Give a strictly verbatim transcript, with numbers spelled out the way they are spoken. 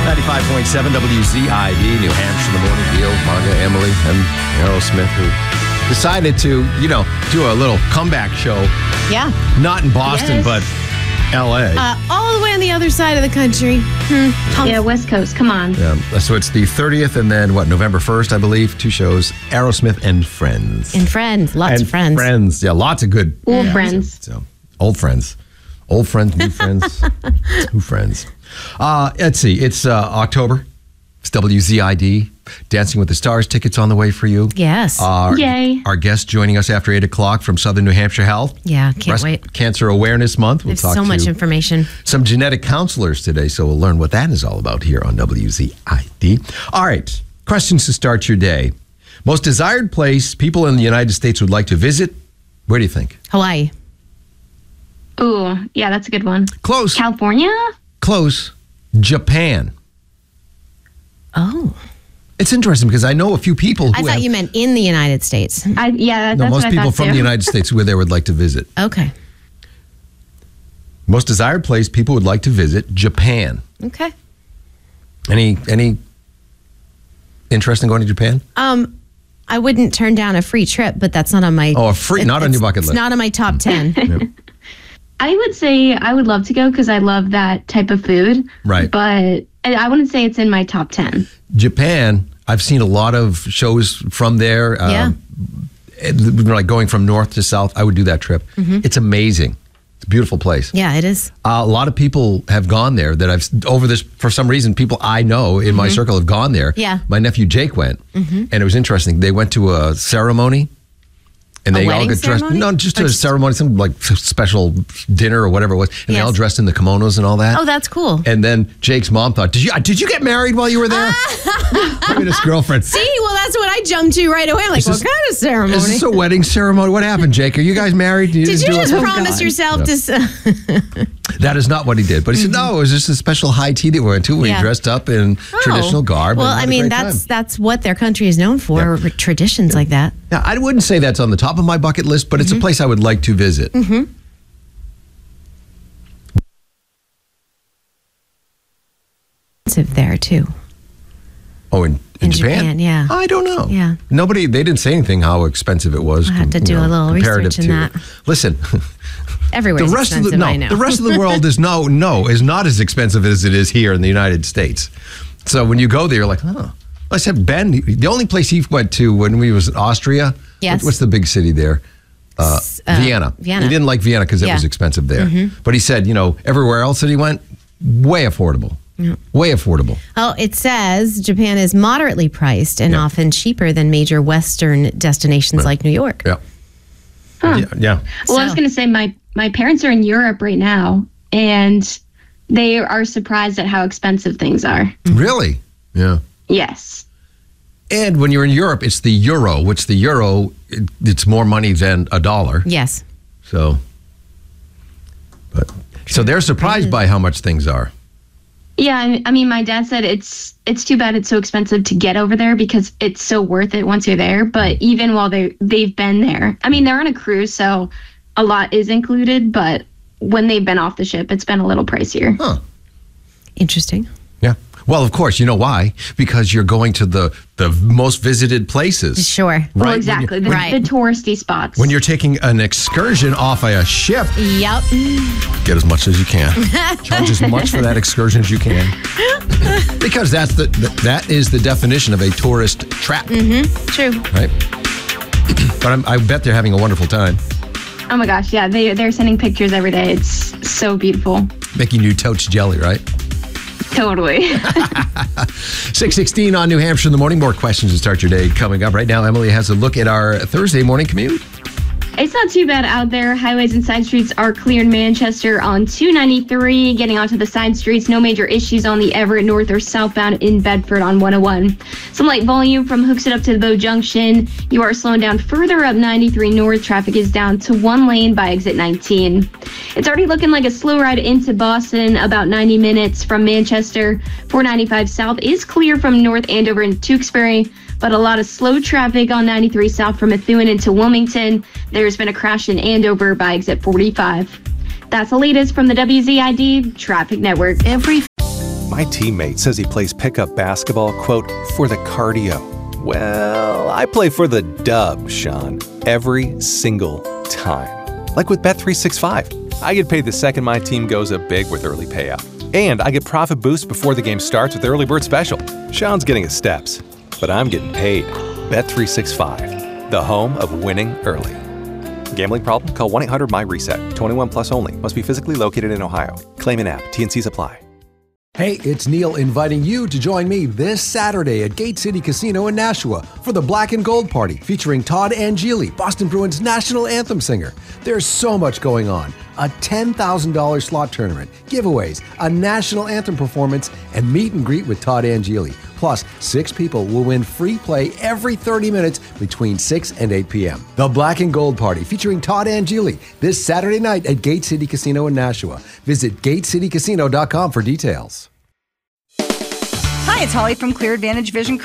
ninety-five point seven W Z I D, New Hampshire, the morning deal. Marga, Emily, and Aerosmith, who decided to, you know, do a little comeback show. Yeah. Not in Boston, Yes. but L A. Uh, all the way on the other side of the country. Hmm. Yeah, West Coast. Come on. Yeah, so it's the thirtieth, and then what? November first, I believe. Two shows: Aerosmith and Friends. And friends, lots and of friends. Friends, yeah, lots of good. Old yeah, friends. So old friends, old friends, new friends, new friends. Uh, let's see. It's uh, October. It's W Z I D. Dancing with the Stars tickets on the way for you. Yes. Our, Yay. Our guest joining us after eight o'clock from Southern New Hampshire Health. Yeah, can't Breast wait. Cancer Awareness Month. We'll There's talk so much to information. some genetic counselors today, so we'll learn what that is all about here on W Z I D. All right, questions to start your day. Most desired place people in the United States would like to visit? Where do you think? Hawaii. Ooh, yeah, that's a good one. Close. California? Close. Japan. Oh. It's interesting because I know a few people who I thought have, you meant in the United States. I, yeah, no, that's most what I people thought from too. the United States where they would like to visit. Okay. Most desired place people would like to visit? Japan. Okay. Any any interest in going to Japan? Um, I wouldn't turn down a free trip, but that's not on my. Oh, a free- it- not on it's- your bucket It's list. not on my top ten. I would say I would love to go because I love that type of food. Right. But I I wouldn't say it's in my top ten. Japan, I've seen a lot of shows from there. Yeah. Um, it- like going from north to south, I would do that trip. Mm-hmm. It's amazing. It's a beautiful place. Yeah, it is. Uh, a lot of people have gone there that I've, over this, for some reason, people I know in my circle have gone there. Mm-hmm. Yeah. My nephew Jake went, and it was interesting. They went to a ceremony. And A they all wedding got dressed. ceremony? No, just Or a just- ceremony, some like special dinner or whatever it was. And they Yes. all dressed in the kimonos and all that. Oh, that's cool. And then Jake's mom thought, "Did you did you get married while you were there?" Look at his girlfriend. See, well, that's what I jumped to right away. I'm like, Is this- what kind of ceremony? Is this a wedding ceremony? What happened, Jake? Are you guys married? Did you didn't do just it? promise God. yourself to? s- That is not what he did. But he said, no, it was just a special high tea that we went to. We Yeah. dressed up in traditional garb. Well, and I had a mean, great that's time. that's what their country is known for, traditions like that. Now, I wouldn't say that's on the top of my bucket list, but it's a place I would like to visit. Mm-hmm. Expensive there too. Oh, in, in, In Japan? Japan, yeah. I don't know. Yeah. Nobody, they didn't say anything how expensive it was. I'll have to you do a little comparative research in to- that. Listen, Everywhere the rest of the I no, know. the rest of the world is no, no, is not as expensive as it is here in the United States. So when you go there, you're like, oh. I said Ben. The only place he went to when we was in Austria. Yes. What's the big city there? Uh, S- uh, Vienna. Vienna. He didn't like Vienna because it Yeah. was expensive there. But he said, you know, everywhere else that he went, way affordable. Way affordable. Oh, it says Japan is moderately priced and Yeah. often cheaper than major Western destinations like New York. Yeah. Yeah. yeah. Well, I was So- going to say my my parents are in Europe right now, and they are surprised at how expensive things are. Really? Yeah. Yes. And when you're in Europe, it's the euro, which the euro, it, it's more money than a dollar. Yes. So, but so they're surprised by how much things are. Yeah, I I mean, my dad said it's it's too bad it's so expensive to get over there because it's so worth it once you're there. But even while they they've been there, I mean, they're on a cruise, so a lot is included. But when they've been off the ship, it's been a little pricier. Huh. Interesting. Yeah. Well, of course, you know why? Because you're going to the, the most visited places. Sure. Right? Well, When you- exactly. The, Right. the touristy spots. When you're taking an excursion off a ship, Yep. get as much as you can. Charge as much for that excursion as you can. Because that's the, the that is the definition of a tourist trap, True. right? But I'm, I bet they're having a wonderful time. Oh my gosh, yeah, they they're sending pictures every day. It's so beautiful. Making you totes jelly, right? Totally. six sixteen on New Hampshire in the morning. More questions to start your day coming up. Right now, Emily has a look at our Thursday morning commute. It's not too bad out there. Highways and side streets are clear in Manchester on two ninety-three. Getting onto the side streets, no major issues on the Everett north or southbound in Bedford on one oh one. Some light volume from Hooksett up to the Bow Junction. You are slowing down further up ninety-three north. Traffic is down to one lane by exit nineteen. It's already looking like a slow ride into Boston, about ninety minutes from Manchester. four ninety-five south is clear from North Andover and Tewksbury, but a lot of slow traffic on ninety-three south from Methuen into Wilmington. There's been a crash in Andover by exit forty-five. That's the latest from the W Z I D Traffic Network. Every My teammate says he plays pickup basketball, quote, for the cardio. Well, I play for the dub, Sean, every single time. Like with Bet three sixty-five. I get paid the second my team goes up big with early payout. And I get profit boost before the game starts with Early Bird Special. Sean's getting his steps, but I'm getting paid. Bet three sixty-five, the home of winning early. Gambling problem? Call one eight hundred my reset. twenty-one plus only. Must be physically located in Ohio. Claim an app. T N Cs apply. Hey, it's Neil inviting you to join me this Saturday at Gate City Casino in Nashua for the Black and Gold Party featuring Todd Angeli, Boston Bruins national anthem singer. There's so much going on. A ten thousand dollars slot tournament, giveaways, a national anthem performance, and meet and greet with Todd Angeli. Plus, six people will win free play every thirty minutes between six and eight p.m. The Black and Gold Party featuring Todd Angeli this Saturday night at Gate City Casino in Nashua. Visit gate city casino dot com for details. Hi, it's Holly from Clear Advantage Vision